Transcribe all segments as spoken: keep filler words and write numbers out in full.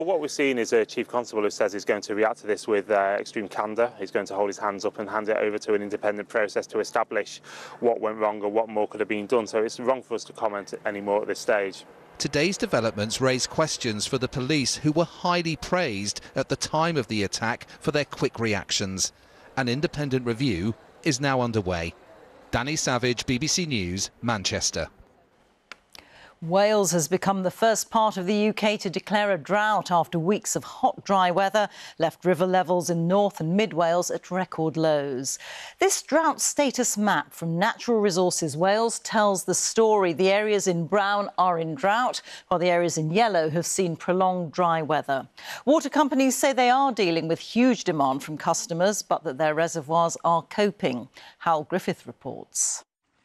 What we're seeing is a Chief Constable who says he's going to react to this with uh, extreme candour. He's going to hold his hands up and hand it over to an independent process to establish what went wrong or what more could have been done. So it's wrong for us to comment anymore at this stage. Today's developments raise questions for the police, who were highly praised at the time of the attack for their quick reactions. An independent review is now underway. Danny Savage, B B C News, Manchester. Wales has become the first part of the U K to declare a drought after weeks of hot, dry weather left river levels in North and Mid Wales at record lows. This drought status map from Natural Resources Wales tells the story. The areas in brown are in drought, while the areas in yellow have seen prolonged dry weather. Water companies say they are dealing with huge demand from customers, but that their reservoirs are coping. Hal Griffith reports.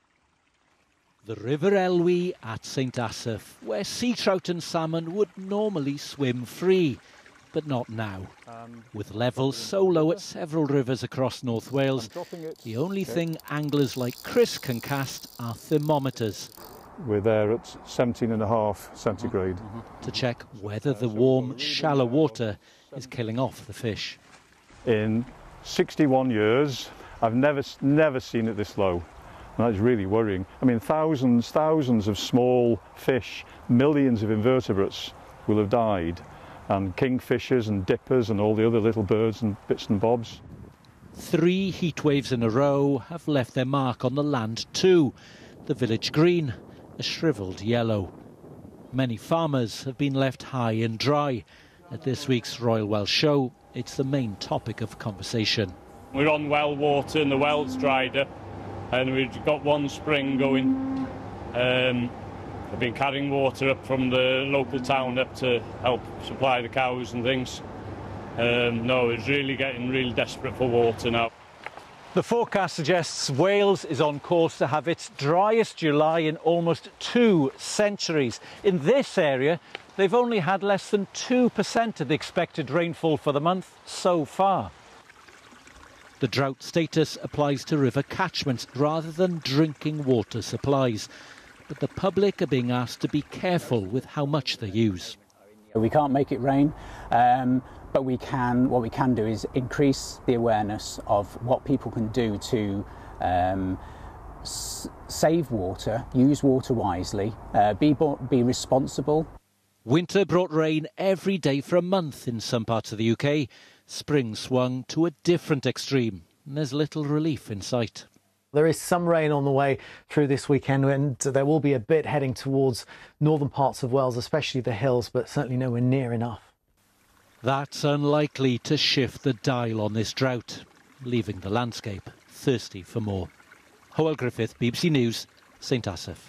The River Elwy at Saint Asaph, where sea trout and salmon would normally swim free, but not now. With levels so low at several rivers across North Wales, the only thing anglers like Chris can cast are thermometers. We're there at seventeen and a half centigrade. To check whether the warm, shallow water is killing off the fish. In sixty-one years, I've never, never seen it this low. And that is really worrying. I mean, thousands, thousands of small fish, millions of invertebrates will have died, and kingfishers and dippers and all the other little birds and bits and bobs. Three heat waves in a row have left their mark on the land too. The village green, a shrivelled yellow. Many farmers have been left high and dry. At this week's Royal Welsh Show, it's the main topic of conversation. We're on well water and the well's dried up. And we've got one spring going. Um, I've been carrying water up from the local town up to help supply the cows and things. Um, no, it's really getting really desperate for water now. The forecast suggests Wales is on course to have its driest July in almost two centuries. In this area, they've only had less than two percent of the expected rainfall for the month so far. The drought status applies to river catchments rather than drinking water supplies. But the public are being asked to be careful with how much they use. We can't make it rain, um, but we can. What we can do is increase the awareness of what people can do to um, s save water, use water wisely, uh, be, be responsible. Winter brought rain every day for a month in some parts of the U K. Spring swung to a different extreme, and there's little relief in sight. There is some rain on the way through this weekend, and there will be a bit heading towards northern parts of Wales, especially the hills, but certainly nowhere near enough. That's unlikely to shift the dial on this drought, leaving the landscape thirsty for more. Hywel Griffith, B B C News, Saint Asaph.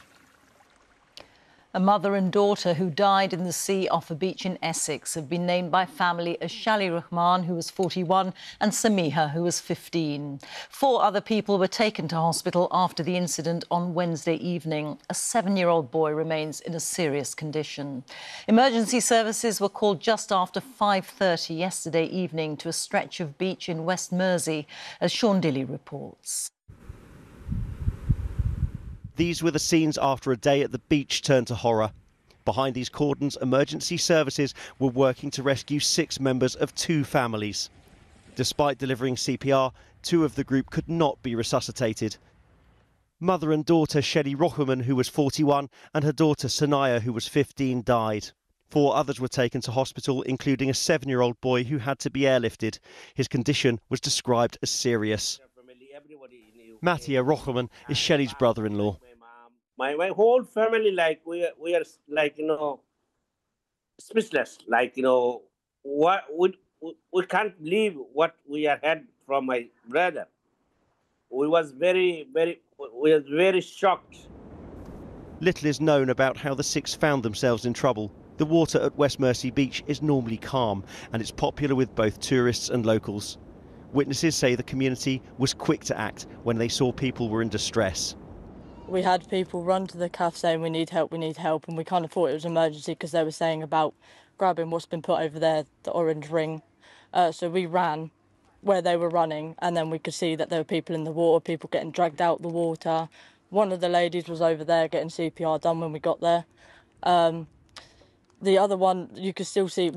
A mother and daughter who died in the sea off a beach in Essex have been named by family as Shali Rahman, who was forty-one, and Samiha, who was fifteen. Four other people were taken to hospital after the incident on Wednesday evening. A seven-year-old boy remains in a serious condition. Emergency services were called just after five thirty yesterday evening to a stretch of beach in West Mersey, as Sean Dilley reports. These were the scenes after a day at the beach turned to horror. Behind these cordons, emergency services were working to rescue six members of two families. Despite delivering C P R, two of the group could not be resuscitated. Mother and daughter Shelley Rochman, who was forty-one, and her daughter Sanaya, who was fifteen, died. Four others were taken to hospital, including a seven-year-old boy who had to be airlifted. His condition was described as serious. Mattia Rochman is Shelley's brother-in-law. My, my whole family, like, we are, we are, like, you know, speechless. Like, you know, what we, we can't believe what we have had from my brother. We was very, very, we were very shocked. Little is known about how the six found themselves in trouble. The water at West Mersey Beach is normally calm, and it's popular with both tourists and locals. Witnesses say the community was quick to act when they saw people were in distress. We had people run to the cafe saying we need help, we need help, and we kind of thought it was an emergency because they were saying about grabbing what's been put over there, the orange ring. Uh, so we ran where they were running, and then we could see that there were people in the water, people getting dragged out the water. One of the ladies was over there getting C P R done when we got there. Um, the other one, you could still see